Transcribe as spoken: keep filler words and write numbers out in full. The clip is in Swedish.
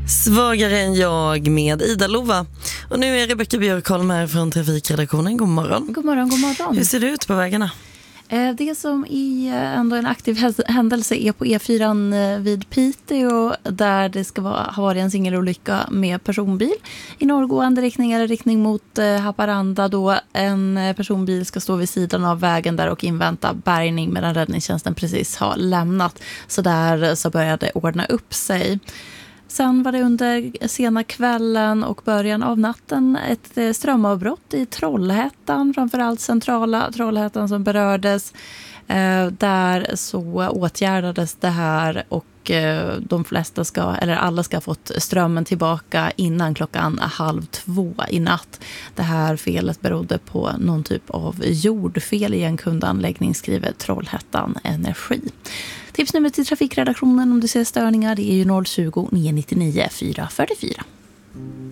Svagare än jag med Ida Lova. Och nu är Rebecka Björkholm här från Trafikredaktionen. God morgon. God morgon, god morgon. Hur ser det ut på vägarna? Det som är ändå en aktiv händelse är på E fyra vid Piteå, där det ska vara, ha varit en singelolycka med personbil i norrgående riktning eller riktning mot Haparanda, då en personbil ska stå vid sidan av vägen där och invänta bärgning medan räddningstjänsten precis har lämnat. Så där så började det ordna upp sig. Sen var det under sena kvällen och början av natten ett strömavbrott i Trollhättan, framförallt centrala Trollhättan som berördes. Där så åtgärdades det här och de flesta ska, eller alla ska ha fått strömmen tillbaka innan klockan halv två i natt. Det här felet berodde på någon typ av jordfel i en kundanläggning, skriver Trollhättan Energi. Tipsnummer till Trafikredaktionen om du ser störningar, det är ju noll tjugo, nio nio nio, fyra fyra fyra.